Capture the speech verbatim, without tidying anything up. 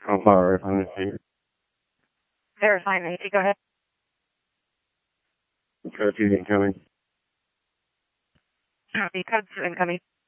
I'm sorry. I'm just Verifying Nancy, go ahead. curfew incoming. Copy, codes incoming.